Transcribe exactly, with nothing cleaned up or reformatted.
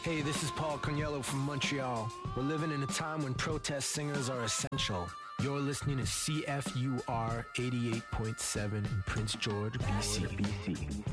Hey, this is Paul Coniello from Montreal. We're living in a time when protest singers are essential. You're listening to C F U R eighty-eight point seven in Prince George, B C.